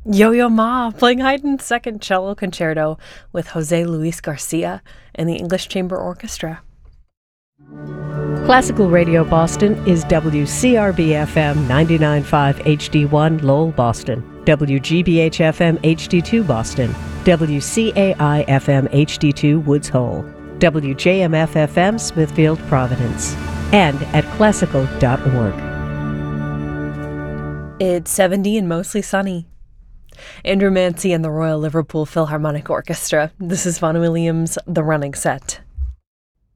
Yo-Yo Ma playing Haydn's Second Cello Concerto with Jose Luis Garcia and the English Chamber Orchestra. Classical Radio Boston is WCRB-FM 99.5 HD1 Lowell, Boston, WGBH-FM HD2 Boston, WCAI-FM HD2 Woods Hole, WJMF-FM Smithfield, Providence, and at classical.org. It's 70 and mostly sunny. Andrew Mancy and the Royal Liverpool Philharmonic Orchestra. This is Vaughan Williams' The Running Set.